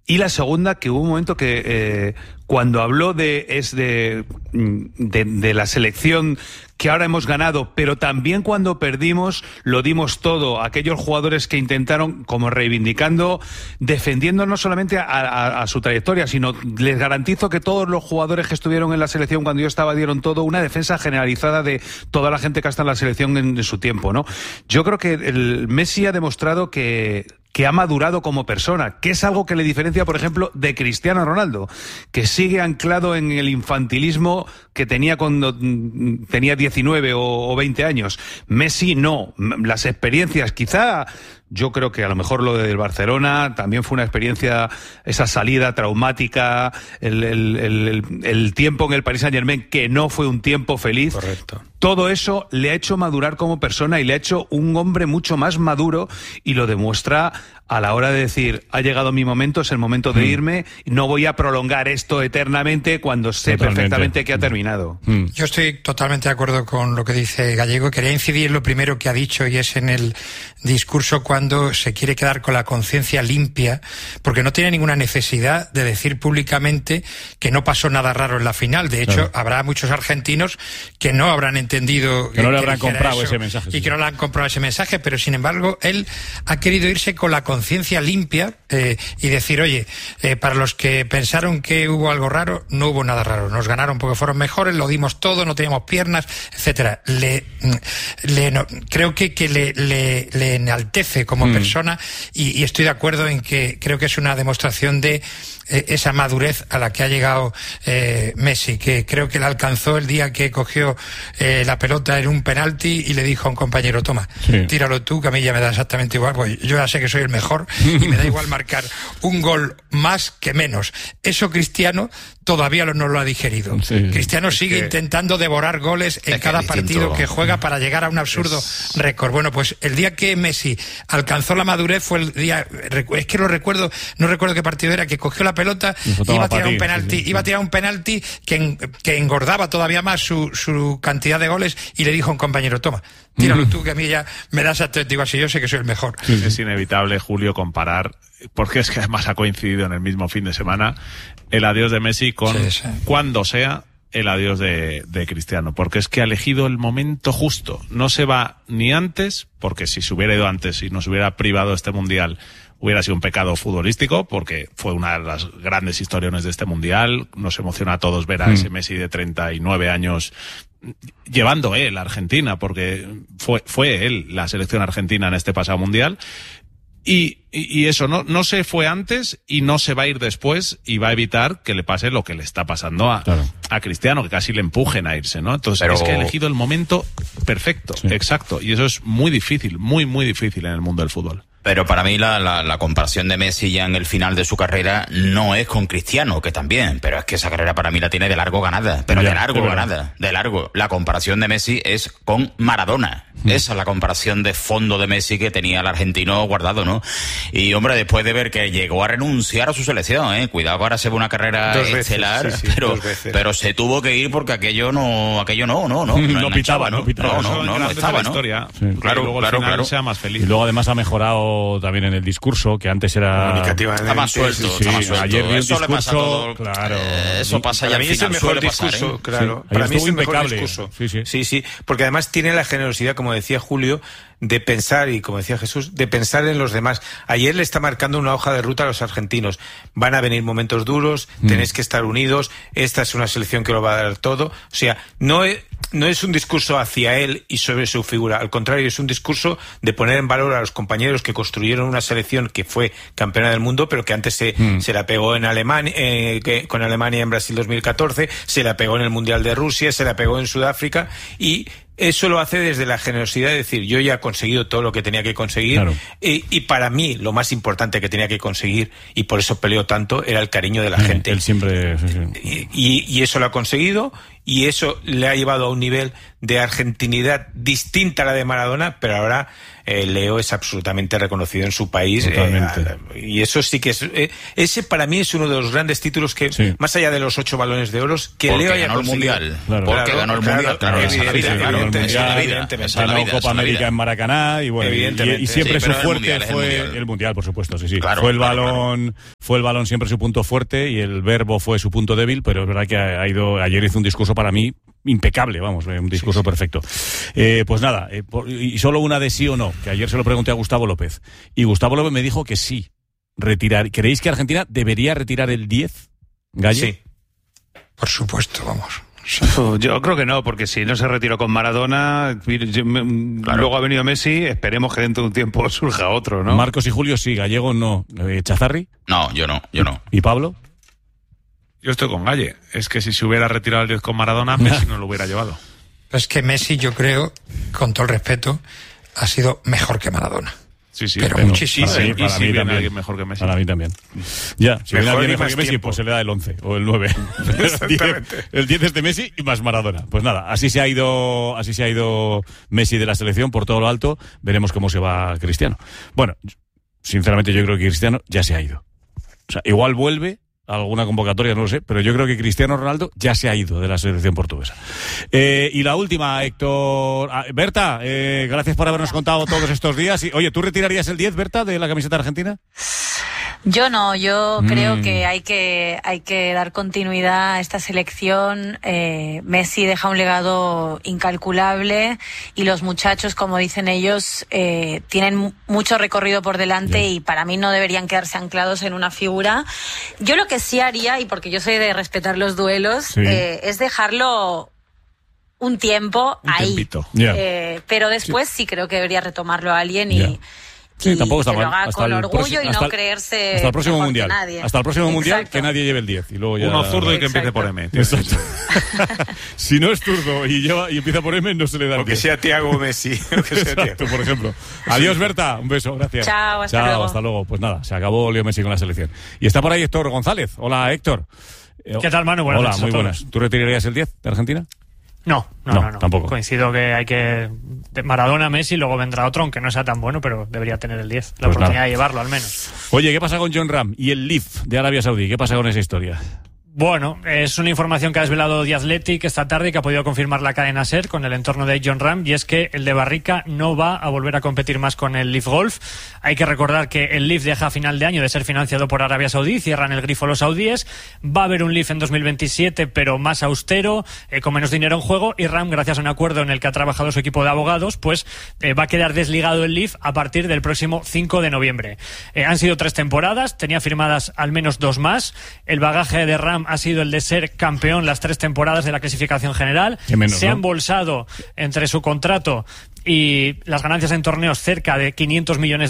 Y la segunda, que hubo un momento que cuando habló de la selección que ahora hemos ganado, pero también cuando perdimos lo dimos todo, aquellos jugadores que intentaron, como reivindicando, defendiendo no solamente a su trayectoria, sino les garantizo que todos los jugadores que estuvieron en la selección cuando yo estaba dieron todo, una defensa generalizada de toda la gente que ha estado en la selección en su tiempo, ¿no? Yo creo que el Messi ha demostrado que ha madurado como persona, que es algo que le diferencia, por ejemplo, de Cristiano Ronaldo, que sigue anclado en el infantilismo que tenía cuando tenía 19 o 20 años. Messi no. Las experiencias, quizá, yo creo que a lo mejor lo del Barcelona también fue una experiencia, esa salida traumática, el tiempo en el Paris Saint-Germain, que no fue un tiempo feliz. Correcto. Todo eso le ha hecho madurar como persona y le ha hecho un hombre mucho más maduro, y lo demuestra a la hora de decir, ha llegado mi momento, es el momento de irme, no voy a prolongar esto eternamente cuando sé perfectamente que ha terminado. Yo estoy totalmente de acuerdo con lo que dice Gallego. Quería incidir en lo primero que ha dicho, y es en el discurso cuando se quiere quedar con la conciencia limpia, porque no tiene ninguna necesidad de decir públicamente que no pasó nada raro en la final. De hecho, habrá muchos argentinos que no habrán entendido, que no le habrán comprado ese mensaje, y que no le han comprado ese mensaje, pero sin embargo él ha querido irse con la conciencia limpia y decir, oye, para los que pensaron que hubo algo raro, no hubo nada raro, nos ganaron porque fueron mejores, lo dimos todo, no teníamos piernas, etcétera. Creo que le enaltece como persona, y estoy de acuerdo en que creo que es una demostración de esa madurez a la que ha llegado Messi, que creo que la alcanzó el día que cogió la pelota en un penalti y le dijo a un compañero, toma, tíralo tú, que a mí ya me da exactamente igual, pues yo ya sé que soy el mejor y me da igual marcar un gol más que menos. Eso Cristiano todavía no lo ha digerido. Cristiano sigue intentando devorar goles en cada partido que juega para llegar a un absurdo récord. Bueno, pues el día que Messi alcanzó la madurez fue el día, es que lo recuerdo, no recuerdo qué partido era, que cogió la pelota, iba a tirar un penalti, iba a tirar un penalti que engordaba todavía más su cantidad de goles, y le dijo a un compañero, toma, tíralo tú, que a mí ya me das atlético, así yo sé que soy el mejor. Es inevitable, Julio, comparar, porque es que además ha coincidido en el mismo fin de semana, el adiós de Messi con cuando sea el adiós de Cristiano, porque es que ha elegido el momento justo. No se va ni antes, porque si se hubiera ido antes y nos hubiera privado este mundial, hubiera sido un pecado futbolístico, porque fue una de las grandes historiones de este mundial. Nos emociona a todos ver a ese Messi de 39 años llevando él a Argentina, porque fue él la selección argentina en este pasado mundial. Y eso no se fue antes y no se va a ir después, y va a evitar que le pase lo que le está pasando a Cristiano, que casi le empujen a irse, ¿no? Entonces es que ha elegido el momento perfecto, exacto, y eso es muy difícil, muy difícil en el mundo del fútbol. Pero para mí la comparación de Messi ya en el final de su carrera no es con Cristiano, que también, pero es que esa carrera para mí la tiene de largo ganada, pero de largo. La comparación de Messi es con Maradona. Esa es la comparación de fondo de Messi que tenía el argentino guardado, ¿no? Y hombre, después de ver que llegó a renunciar a su selección, cuidado que ahora se ve una carrera estelar, pero se tuvo que ir porque aquello no pitaba, ¿no? No estaba, ¿no? Historia. Claro. Sea más feliz. Y luego además ha mejorado también en el discurso, que antes era está más suelto. Ayer vi un eso discurso, le pasa a todo. Claro. Eso pasa ya al final. Para mí es el mejor discurso, claro. Para mí es el mejor discurso. Sí, porque además tiene la generosidad, como decía Julio, de pensar, y como decía Jesús, de pensar en los demás. Ayer le está marcando una hoja de ruta a los argentinos. Van a venir momentos duros, tenéis que estar unidos, esta es una selección que lo va a dar todo. O sea, no es un discurso hacia él y sobre su figura, al contrario, es un discurso de poner en valor a los compañeros que construyeron una selección que fue campeona del mundo, pero que antes se la pegó en Alemania, con Alemania en Brasil 2014, se la pegó en el Mundial de Rusia, se la pegó en Sudáfrica, y eso lo hace desde la generosidad de decir, yo ya he conseguido todo lo que tenía que conseguir, y para mí lo más importante que tenía que conseguir, y por eso peleó tanto, era el cariño de la gente. Él siempre... Y eso lo ha conseguido, y eso le ha llevado a un nivel de argentinidad distinta a la de Maradona, pero ahora Leo es absolutamente reconocido en su país. Y eso sí que es... ese para mí es uno de los grandes títulos que, más allá de los 8 balones de oro, que porque Leo haya ganó conseguido. El Mundial. Porque ganó el Mundial, claro. Evidentemente. Ganó Copa América en Maracaná y bueno, y siempre su fuerte fue el Mundial, por supuesto, sí. Claro, fue el balón siempre su punto fuerte y el verbo fue su punto débil, pero es verdad que ayer hizo un discurso para mí impecable, un discurso perfecto. Pues nada, y solo una de sí o no, que ayer se lo pregunté a Gustavo López, y Gustavo López me dijo que sí. ¿Creéis que Argentina debería retirar el 10, Galle? Sí, por supuesto, vamos. Yo creo que no, porque si no se retiró con Maradona, luego ha venido Messi, esperemos que dentro de un tiempo surja otro, ¿no? Marcos y Julio sí, Gallego no. ¿Chazarri? No, yo no. ¿Y Pablo? Yo estoy con Galle. Es que si se hubiera retirado el 10 con Maradona, Messi no lo hubiera llevado. Es que Messi, yo creo, con todo el respeto, ha sido mejor que Maradona. Sí, pero muchísimo. Para mí también. Mejor que Messi. Para mí también. Ya, si viene alguien mejor que Messi, pues se le da el 11 o el 9. El 10 es de Messi y más Maradona. Pues nada, así se ha ido Messi de la selección por todo lo alto. Veremos cómo se va Cristiano. Bueno, sinceramente yo creo que Cristiano ya se ha ido. O sea, igual vuelve a alguna convocatoria, no lo sé, pero yo creo que Cristiano Ronaldo ya se ha ido de la selección portuguesa. Y la última, Héctor... Berta, gracias por habernos contado todos estos días. Oye, ¿tú retirarías el 10, Berta, de la camiseta argentina? Yo no, yo creo que hay que dar continuidad a esta selección. Messi deja un legado incalculable y los muchachos, como dicen ellos, tienen mucho recorrido por delante y para mí no deberían quedarse anclados en una figura. Yo lo que sí haría, y porque yo soy de respetar los duelos, es dejarlo un tiempo ahí. Pero después sí creo que debería retomarlo a alguien y... Sí, tampoco está que mal. Lo haga con orgullo y no creerse hasta el próximo mundial. Nadie. Hasta el próximo mundial que nadie lleve el 10 y luego ya... Uno zurdo y que empiece por M. Exacto. Si no es zurdo y empieza por M, no se le da el 10. O que sea Thiago Messi. Exacto, por ejemplo. Adiós, Berta. Un beso, gracias. Chao, hasta luego. Pues nada, se acabó Leo Messi con la selección. Y está por ahí Héctor González. Hola, Héctor. ¿Qué tal, Manu? Buenas noches. Hola, muy buenas. ¿Tú retirarías el 10 de Argentina? No, tampoco. Coincido que hay que... Maradona, Messi, luego vendrá otro, aunque no sea tan bueno, pero debería tener el 10. La oportunidad de llevarlo, al menos. Oye, ¿qué pasa con Jon Rahm y el Leaf de Arabia Saudí? ¿Qué pasa con esa historia? Bueno, es una información que ha desvelado The Athletic esta tarde y que ha podido confirmar la cadena SER con el entorno de Jon Rahm, y es que el de Barrica no va a volver a competir más con el Leaf Golf. Hay que recordar que el Leaf deja a final de año de ser financiado por Arabia Saudí, cierran el grifo los saudíes. Va a haber un Leaf en 2027, pero más austero, con menos dinero en juego, y Rahm, gracias a un acuerdo en el que ha trabajado su equipo de abogados, pues va a quedar desligado el Leaf a partir del próximo 5 de noviembre. Han sido 3 temporadas, tenía firmadas al menos 2 más. El bagaje de Rahm ha sido el de ser campeón las 3 temporadas de la clasificación general. Se ha embolsado entre su contrato y las ganancias en torneos cerca de $500 millones,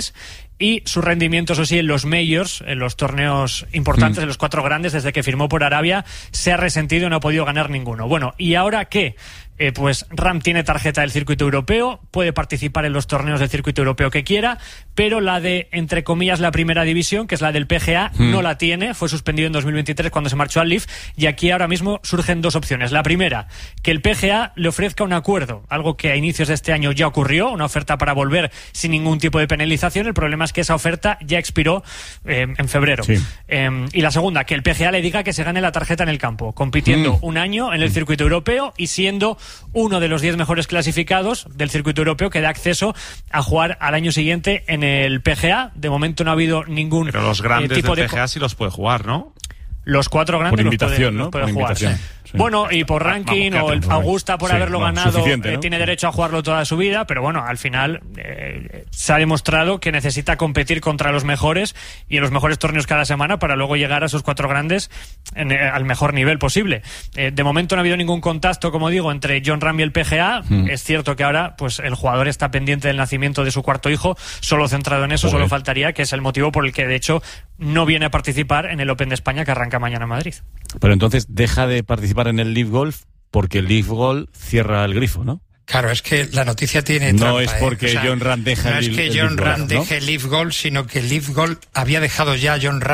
y su rendimiento, eso sí, en los majors, en los torneos importantes, en los 4 grandes, desde que firmó por Arabia, se ha resentido y no ha podido ganar ninguno. Bueno, ¿y ahora qué? Pues Rahm tiene tarjeta del circuito europeo, puede participar en los torneos del circuito europeo que quiera, pero la de, entre comillas, la primera división, que es la del PGA, no la tiene, fue suspendido en 2023 cuando se marchó al Leaf, y aquí ahora mismo surgen 2 opciones. La primera, que el PGA le ofrezca un acuerdo, algo que a inicios de este año ya ocurrió, una oferta para volver sin ningún tipo de penalización. El problema es que esa oferta ya expiró en febrero. Y la segunda, que el PGA le diga que se gane la tarjeta en el campo, compitiendo un año en el circuito europeo y siendo uno de los 10 mejores clasificados del circuito europeo que da acceso a jugar al año siguiente en el PGA. De momento no ha habido ningún Pero los grandes tipo del PGA sí los puede jugar, ¿no? Los 4 grandes por invitación, los puede jugar. Sí. Bueno, y por ranking, o el Augusta por haberlo ganado, ¿no? Tiene derecho a jugarlo toda su vida, pero bueno, al final se ha demostrado que necesita competir contra los mejores y en los mejores torneos cada semana para luego llegar a esos 4 grandes al mejor nivel posible. De momento no ha habido ningún contacto, como digo, entre Jon Rahm y el PGA. Es cierto que ahora pues el jugador está pendiente del nacimiento de su 4º hijo, solo centrado en eso. Solo faltaría, que es el motivo por el que de hecho no viene a participar en el Open de España que arranca mañana en Madrid. Pero entonces deja de participar en el Leaf Golf porque el Leaf Golf cierra el grifo, ¿no? Claro, es que la noticia tiene no trampa, es porque Jon Rahm deja no es que Jon Rahm deje el Leaf Golf, sino que el Leaf Golf había dejado ya a Jon Rahm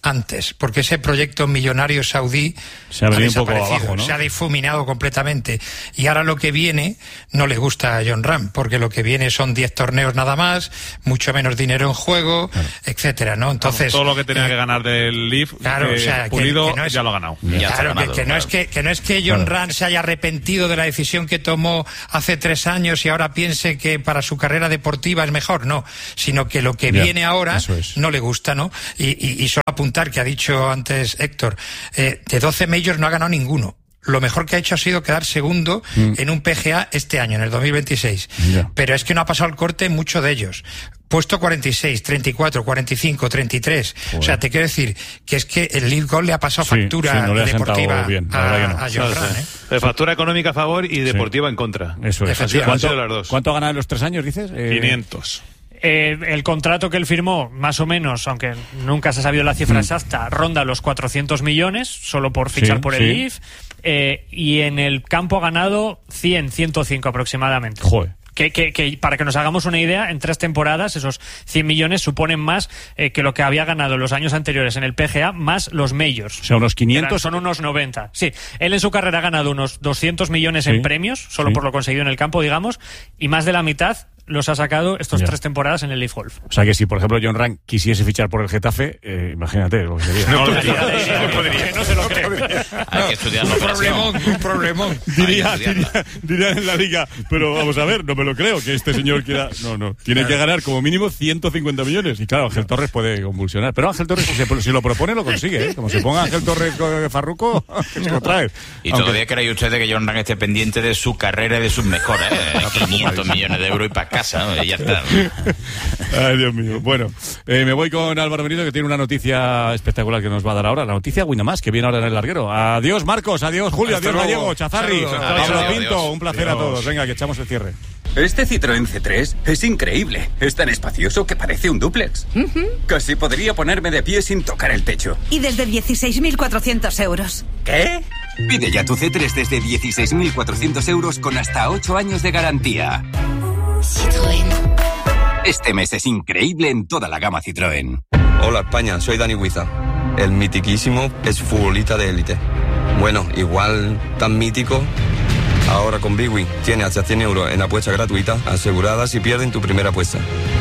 antes, porque ese proyecto millonario saudí se ha venido un poco abajo, ¿no? Se ha difuminado completamente. Y ahora lo que viene no le gusta a Jon Rahm, porque lo que viene son 10 torneos nada más, mucho menos dinero en juego, etcétera, ¿no? Entonces todo lo que tenía que ganar del Leaf, claro, o sea, Pulido que no es, ya lo ha ganado. Claro, que no es que Jon Rahm se haya arrepentido de la decisión que tomó hace 3 años y ahora piense que para su carrera deportiva es mejor, no, sino que lo que viene ahora no le gusta, ¿no? Y solo apuntar que ha dicho antes Héctor, de 12 majors no ha ganado ninguno. Lo mejor que ha hecho ha sido quedar segundo en un PGA este año, en el 2026. Pero es que no ha pasado el corte en muchos de ellos. Puesto 46, 34, 45, 33. Joder. O sea, te quiero decir que es que el Lead Golf le ha pasado factura no deportiva bien, a Jon Rahm. Factura económica a favor y deportiva en contra. Eso es. ¿Cuánto ha ganado en los 3 años, dices? 500. El contrato que él firmó, más o menos, aunque nunca se ha sabido la cifra exacta, ronda los 400 millones, solo por fichar por el Leaf, y en el campo ha ganado 105 aproximadamente. Joder. Que para que nos hagamos una idea, en 3 temporadas esos 100 millones suponen más que lo que había ganado los años anteriores en el PGA, más los majors. O sea, unos 500. Son unos 90. Sí, él en su carrera ha ganado unos 200 millones en premios, solo por lo conseguido en el campo, digamos, y más de la mitad los ha sacado estos 3 temporadas en el Leaf Golf. O sea que si, por ejemplo, Jon Rahm quisiese fichar por el Getafe, imagínate lo que sería. No se lo creo. Hay que estudiar la operación. Un problemón. Diría en la liga, pero vamos a ver, no me lo creo, que este señor quiera... No. Tiene que ganar como mínimo 150 millones. Y claro, Ángel Torres puede convulsionar. Pero Ángel Torres, si lo propone, lo consigue, ¿eh? Como se ponga Ángel Torres Farruco, se lo trae. Y todavía cree usted que Jon Rahm esté pendiente de su carrera y de sus mejores, 500 millones de euros y para casa, ¿no? Y ya está. Ay, Dios mío. Bueno, me voy con Álvaro Benito, que tiene una noticia espectacular que nos va a dar ahora. La noticia Winamax, que viene ahora en el larguero. Adiós, Marcos. Adiós, Julio. Adiós, Gallego. Chazarri. Pablo Pinto. Un placer a todos. Venga, que echamos el cierre. Este Citroën C3 es increíble. Es tan espacioso que parece un dúplex. Casi podría ponerme de pie sin tocar el techo. Y desde 16.400 euros. ¿Qué? Pide ya tu C3 desde 16.400 euros con hasta 8 años de garantía. Citroën. Este mes es increíble en toda la gama Citroën. Hola España, soy Dani Huiza. El mitiquísimo es futbolista de élite. Bueno, igual tan mítico. Ahora con Bwin tiene hasta 100 euros en apuesta gratuita asegurada si pierden tu primera apuesta.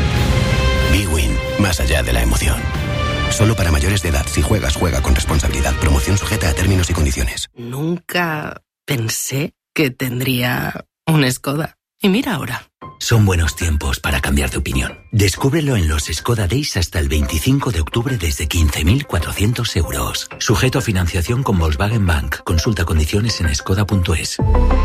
Bwin, más allá de la emoción. Solo para mayores de edad. Si juegas, juega con responsabilidad. Promoción sujeta a términos y condiciones. Nunca pensé que tendría un Skoda. Y mira ahora. Son buenos tiempos para cambiar de opinión. Descúbrelo en los Skoda Days hasta el 25 de octubre desde 15.400 euros. Sujeto a financiación con Volkswagen Bank. Consulta condiciones en skoda.es.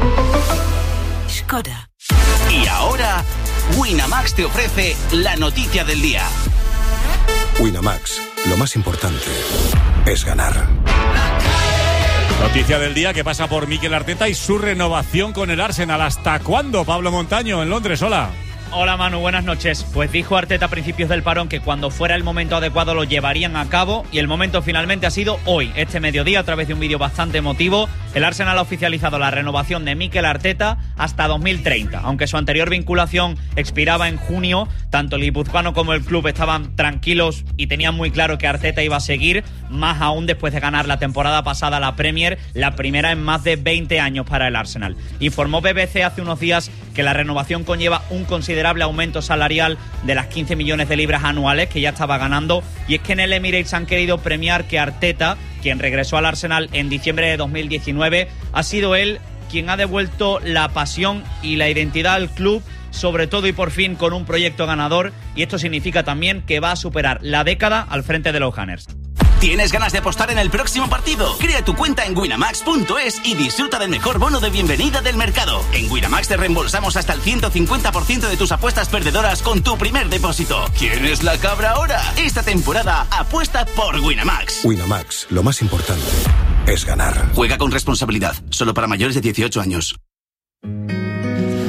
Skoda. Y ahora, Winamax te ofrece la noticia del día. Winamax, lo más importante es ganar. Noticia del día que pasa por Mikel Arteta y su renovación con el Arsenal. ¿Hasta cuándo, Pablo Montaño, en Londres? Hola. Hola Manu, buenas noches. Pues dijo Arteta a principios del parón que cuando fuera el momento adecuado lo llevarían a cabo y el momento finalmente ha sido hoy, este mediodía, a través de un vídeo bastante emotivo. El Arsenal ha oficializado la renovación de Mikel Arteta hasta 2030. Aunque su anterior vinculación expiraba en junio, tanto el guipuzcoano como el club estaban tranquilos y tenían muy claro que Arteta iba a seguir, más aún después de ganar la temporada pasada la Premier, la primera en más de 20 años para el Arsenal. Informó BBC hace unos días que la renovación conlleva un considerable aumento salarial de las 15 millones de libras anuales que ya estaba ganando, y es que en el Emirates han querido premiar que Arteta, quien regresó al Arsenal en diciembre de 2019, ha sido él quien ha devuelto la pasión y la identidad al club, sobre todo y por fin con un proyecto ganador, y esto significa también que va a superar la década al frente de los Gunners. ¿Tienes ganas de apostar en el próximo partido? Crea tu cuenta en winamax.es y disfruta del mejor bono de bienvenida del mercado. En Winamax te reembolsamos hasta el 150% de tus apuestas perdedoras con tu primer depósito. ¿Quién es la cabra ahora? Esta temporada apuesta por Winamax. Winamax, lo más importante es ganar. Juega con responsabilidad, solo para mayores de 18 años.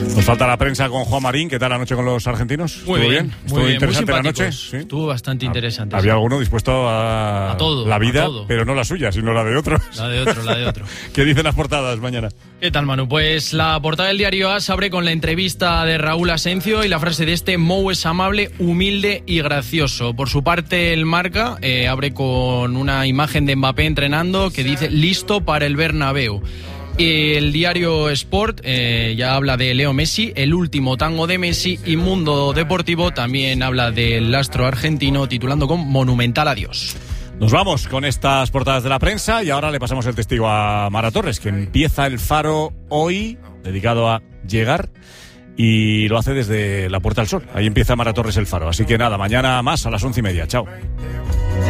Nos falta la prensa con Juan Marín. ¿Qué tal la noche con los argentinos? ¿Estuvo bien? ¿Estuvo interesante la noche? ¿Sí? Estuvo bastante interesante. Había alguno dispuesto a todo, la vida, pero no la suya, sino la de otros. La de otro. ¿Qué dicen las portadas mañana? ¿Qué tal, Manu? Pues la portada del diario AS abre con la entrevista de Raúl Asencio y la frase de Mou es amable, humilde y gracioso. Por su parte, el Marca abre con una imagen de Mbappé entrenando que dice listo para el Bernabéu. El diario Sport ya habla de Leo Messi, el último tango de Messi, y Mundo Deportivo también habla del astro argentino titulando con monumental adiós. Nos vamos con estas portadas de la prensa y ahora le pasamos el testigo a Mara Torres, que empieza el Faro hoy, dedicado a llegar, y lo hace desde la Puerta del Sol. Ahí empieza Mara Torres el Faro. Así que nada, mañana más a las 11:30. Chao.